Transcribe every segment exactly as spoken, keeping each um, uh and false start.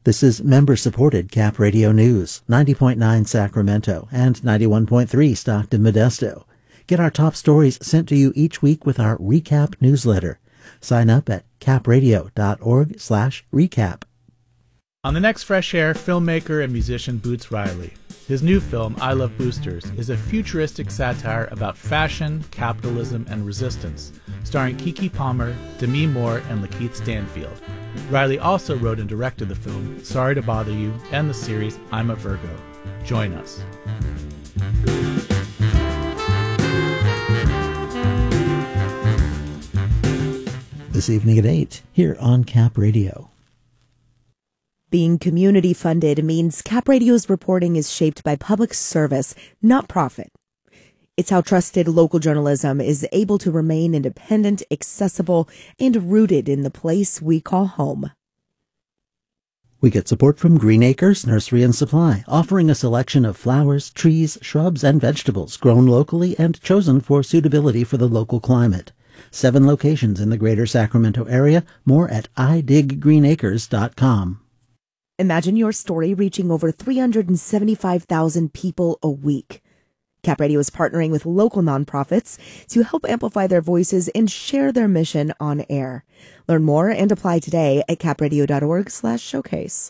This is member-supported Cap Radio News, ninety point nine Sacramento and ninety-one point three Stockton Modesto. Get our top stories sent to you each week with our Recap newsletter. Sign up at capradio.org slash recap. On the next Fresh Air, filmmaker and musician Boots Riley. His new film, I Love Boosters, is a futuristic satire about fashion, capitalism, and resistance, starring Keke Palmer, Demi Moore, and Lakeith Stanfield. Riley also wrote and directed the film Sorry to Bother You and the series I'm a Virgo. Join us. This evening at eight, here on Cap Radio. Being community funded means Cap Radio's reporting is shaped by public service, not profit. It's how trusted local journalism is able to remain independent, accessible, and rooted in the place we call home. We get support from Green Acres Nursery and Supply, offering a selection of flowers, trees, shrubs, and vegetables grown locally and chosen for suitability for the local climate. Seven locations in the greater Sacramento area. More at i dig green acres dot com. Imagine your story reaching over three hundred seventy-five thousand people a week. Cap Radio is partnering with local nonprofits to help amplify their voices and share their mission on air. Learn more and apply today at capradio.org slash showcase.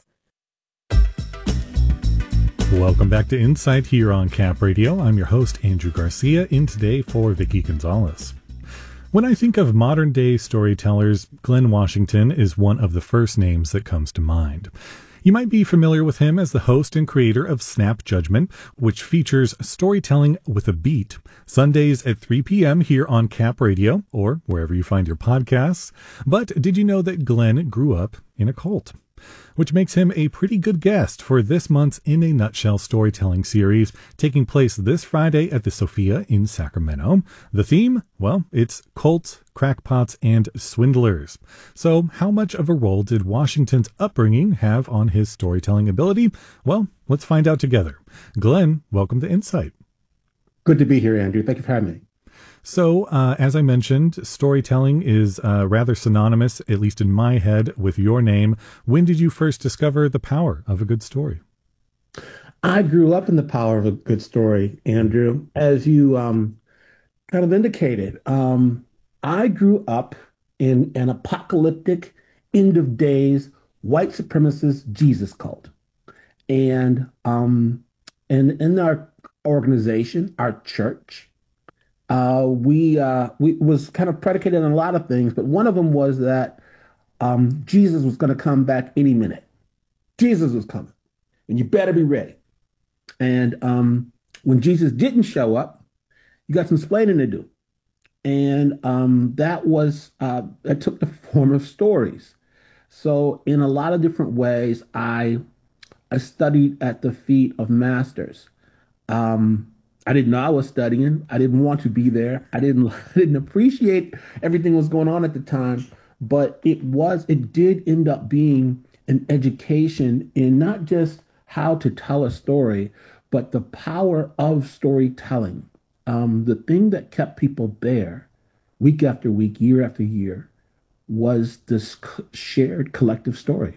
Welcome back to Insight here on Cap Radio. I'm your host, Andrew Garcia, in today for Vicky Gonzalez. When I think of modern-day storytellers, Glenn Washington is one of the first names that comes to mind. You might be familiar with him as the host and creator of Snap Judgment, which features storytelling with a beat, Sundays at three p.m. here on Cap Radio, or wherever you find your podcasts. But did you know that Glenn grew up in a cult? Which makes him a pretty good guest for this month's In a Nutshell storytelling series, taking place this Friday at the Sophia in Sacramento. The theme? Well, it's cults, crackpots, and swindlers. So how much of a role did Washington's upbringing have on his storytelling ability? Well, let's find out together. Glenn, welcome to Insight. Good to be here, Andrew. Thank you for having me. So, uh, as I mentioned, storytelling is uh, rather synonymous, at least in my head, with your name. When did you first discover the power of a good story? I grew up in the power of a good story, Andrew. As you um, kind of indicated, um, I grew up in an apocalyptic, end of days, white supremacist Jesus cult. And, um, and in our organization, our church, Uh, we uh, we was kind of predicated on a lot of things, but one of them was that um, Jesus was going to come back any minute. Jesus was coming, and you better be ready. And um, when Jesus didn't show up, you got some explaining to do, and um, that was uh, that took the form of stories. So in a lot of different ways, I I studied at the feet of masters. Um, I didn't know I was studying. I didn't want to be there. I didn't I didn't appreciate everything that was going on at the time, but it was it did end up being an education in not just how to tell a story, but the power of storytelling. Um, the thing that kept people there week after week, year after year, was this shared collective story.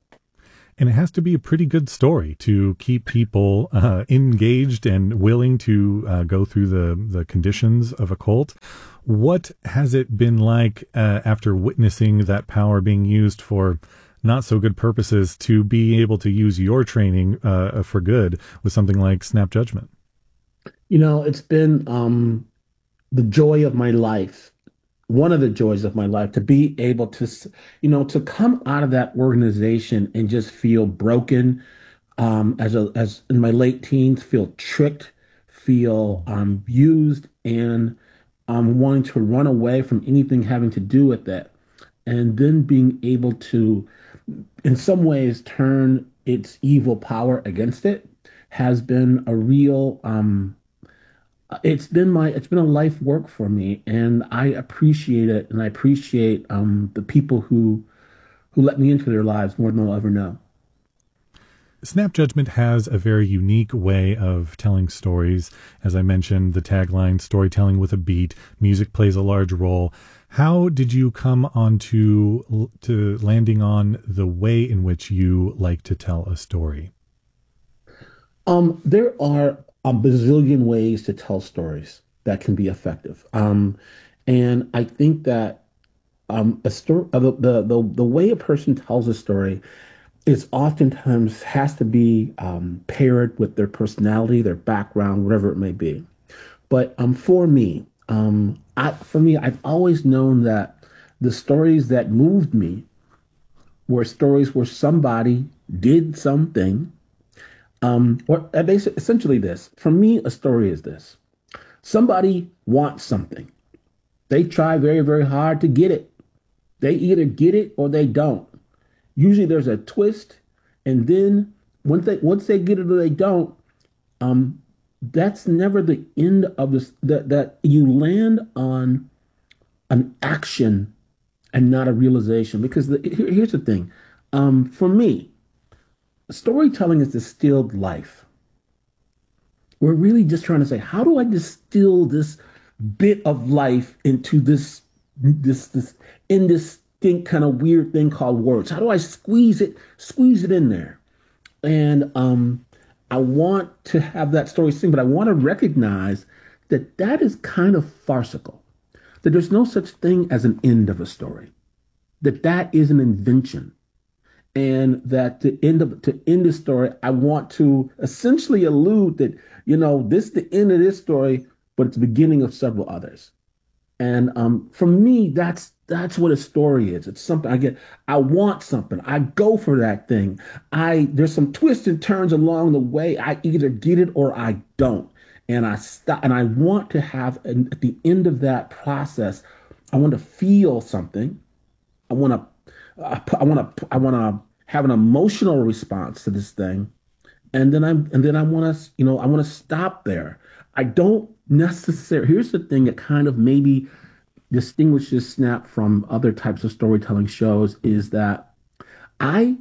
And it has to be a pretty good story to keep people uh, engaged and willing to uh, go through the, the conditions of a cult. What has it been like uh, after witnessing that power being used for not so good purposes to be able to use your training uh, for good with something like Snap Judgment? You know, it's been um, the joy of my life. One of the joys of my life, to be able to, you know, to come out of that organization and just feel broken, um, as a, as in my late teens, feel tricked, feel um, used, and um, wanting to run away from anything having to do with that. And then being able to, in some ways, turn its evil power against it has been a real, um, It's been my it's been a life work for me, and I appreciate it, and I appreciate um, the people who who let me into their lives more than they'll ever know. Snap Judgment has a very unique way of telling stories. As I mentioned, the tagline, storytelling with a beat, music plays a large role. How did you come onto to landing on the way in which you like to tell a story? Um, there are a bazillion ways to tell stories that can be effective. Um, and I think that um, a story, uh, the, the the the way a person tells a story is oftentimes has to be um, paired with their personality, their background, whatever it may be. But um, for me, um, I, for me, I've always known that the stories that moved me were stories where somebody did something, um, or uh, basi- essentially this. For me, a story is this: somebody wants something. They try very, very hard to get it. They either get it or they don't. Usually, there's a twist, and then once they once they get it or they don't, um, that's never the end of this. That that you land on an action and not a realization. Because the, here, here's the thing, um, for me, storytelling is distilled life. We're really just trying to say, how do I distill this bit of life into this this this indistinct kind of weird thing called words? How do I squeeze it squeeze it in there? And um, I want to have that story sing, but I want to recognize that that is kind of farcical. That there's no such thing as an end of a story. That that is an invention, and that to end of to end the story, I want to essentially allude that you know this is the end of this story, but it's the beginning of several others. And um, for me, that's that's what a story is. It's something I get. I want something. I go for that thing. I there's some twists and turns along the way. I either get it or I don't. And I stop. And I want to have an, at the end of that process, I want to feel something. I want to. Uh, I want to. I want to have an emotional response to this thing, and then I'm. And then I want to. You know. I want to stop there. I don't necessarily. Here's the thing that kind of maybe distinguishes Snap from other types of storytelling shows is that I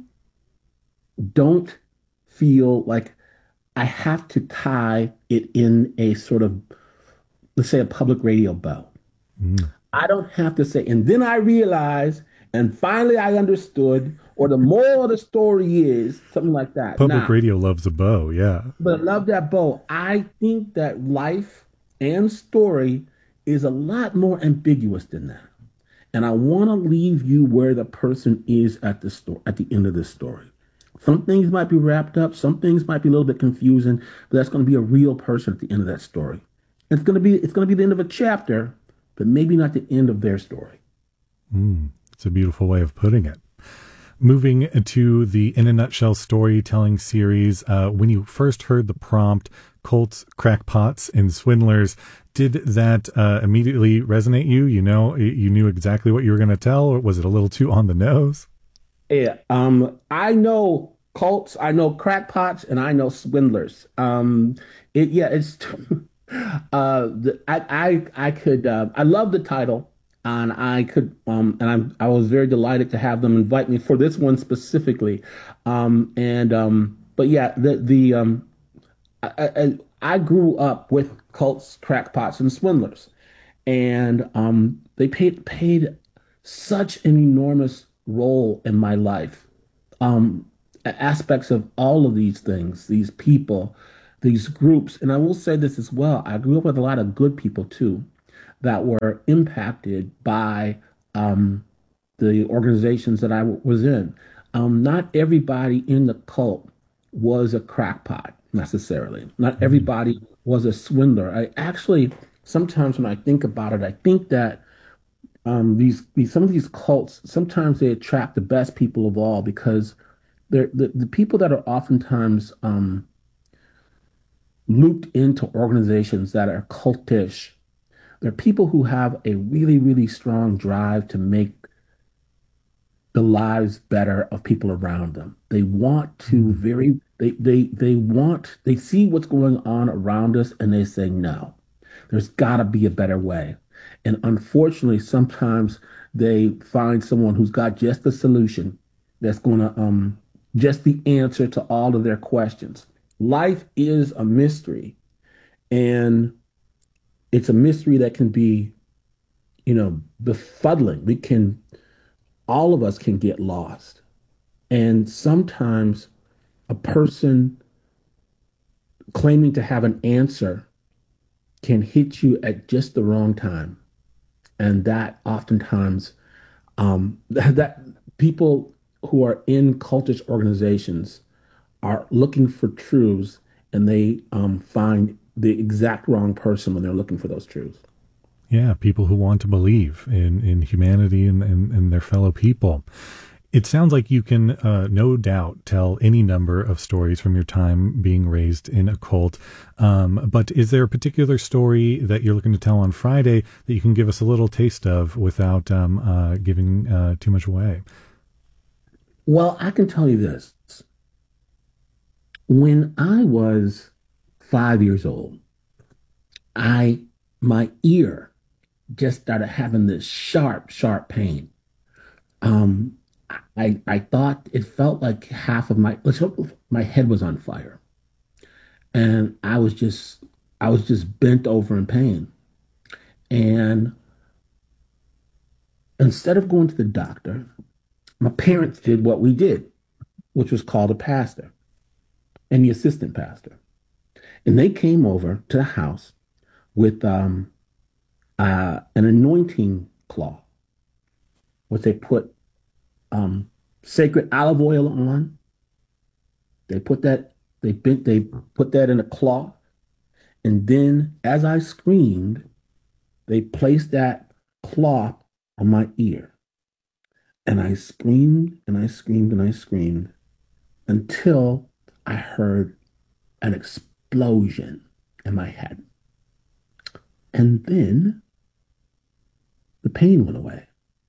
don't feel like I have to tie it in a sort of, let's say, a public radio bow. Mm. I don't have to say, and then I realized, and finally I understood, or the moral of the story is something like that. Public Now, radio loves a bow, yeah. but I love that bow. I think that life and story is a lot more ambiguous than that. And I want to leave you where the person is at the story, at the end of this story. Some things might be wrapped up, some things might be a little bit confusing, but that's going to be a real person at the end of that story. And it's going to be it's going to be the end of a chapter, but maybe not the end of their story. Mm, it's a beautiful way of putting it. Moving to the In a Nutshell storytelling series, uh, when you first heard the prompt, Cults, Crackpots, and Swindlers, did that uh, immediately resonate you? You know, you knew exactly what you were going to tell, or was it a little too on the nose? Yeah, um, I know cults, I know crackpots, and I know swindlers. Um, it yeah, it's uh, the, I I I could uh, I love the title, and I could um, and I'm I was very delighted to have them invite me for this one specifically, um, and um, but yeah, the the um, I, I I grew up with cults, crackpots, and swindlers, and um, they paid paid such an enormous role in my life. Um, aspects of all of these things, these people, these groups, and I will say this as well. I grew up with a lot of good people too, that were impacted by um, the organizations that I w- was in. Um, not everybody in the cult was a crackpot necessarily. Not Mm. everybody was a swindler. I actually, sometimes when I think about it, I think that um, these, these some of these cults sometimes they attract the best people of all because they're the, the people that are oftentimes um, looped into organizations that are cultish. They're people who have a really, really strong drive to make the lives better of people around them. They want to Mm. very they they they want they see what's going on around us and they say no. There's got to be a better way. And unfortunately, sometimes they find someone who's got just the solution that's going to um just the answer to all of their questions. Life is a mystery, and it's a mystery that can be you know, befuddling. We can, all of us can get lost. And sometimes a person claiming to have an answer can hit you at just the wrong time. And that oftentimes, um, that, that people who are in cultish organizations are looking for truths, and they um, find the exact wrong person when they're looking for those truths. Yeah, people who want to believe in, in humanity and, and, and their fellow people. It sounds like you can, uh, no doubt, tell any number of stories from your time being raised in a cult. Um, but is there a particular story that you're looking to tell on Friday that you can give us a little taste of without um, uh, giving uh, too much away? Well, I can tell you this. When I was five years old, I my ear just started having this sharp, sharp pain. Um, I I thought it felt like half of my my head was on fire, and I was just I was just bent over in pain. And instead of going to the doctor, my parents did what we did, which was call a pastor and the assistant pastor, and they came over to the house with um, uh, an anointing cloth, which they put um, sacred olive oil on. They put that they bent they put that in a cloth, and then as I screamed, they placed that cloth on my ear, and I screamed and I screamed and I screamed until I heard an explosion in my head. And then the pain went away.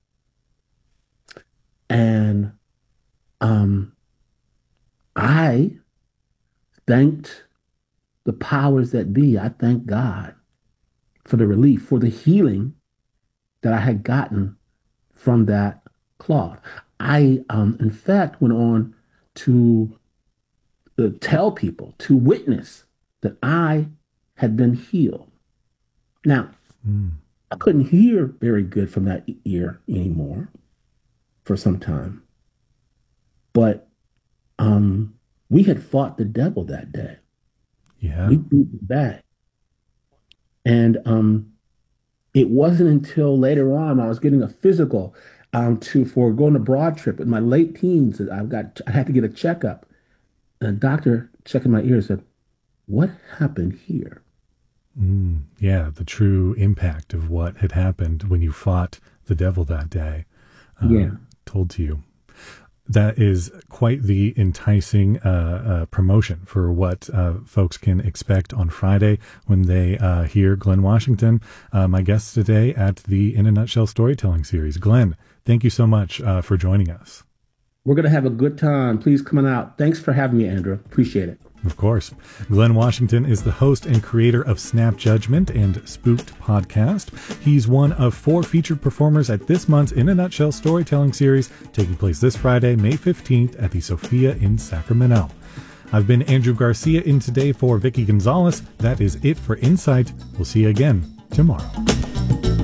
And um, I thanked the powers that be. I thanked God for the relief, for the healing that I had gotten from that cloth. I, um, in fact, went on to uh, tell people, to witness that I had been healed. Now, mm. I couldn't hear very good from that ear anymore for some time. But um, we had fought the devil that day. Yeah. We beat him back. And um, it wasn't until later on I was getting a physical um, to for going a broad trip in my late teens that I got I had to get a checkup. And a doctor checking my ear said, "What happened here?" Mm, yeah, the true impact of what had happened when you fought the devil that day. Uh, yeah. Told to you. That is quite the enticing uh, uh, promotion for what uh, folks can expect on Friday when they uh, hear Glenn Washington, uh, my guest today at the In a Nutshell Storytelling Series. Glenn, thank you so much uh, for joining us. We're going to have a good time. Please come on out. Thanks for having me, Andrew. Appreciate it. Of course. Glenn Washington is the host and creator of Snap Judgment and Spooked podcast. He's one of four featured performers at this month's In a Nutshell Storytelling Series, taking place this Friday, May fifteenth at the Sophia in Sacramento. I've been Andrew Garcia in today for Vicky Gonzalez. That is it for Insight. We'll see you again tomorrow.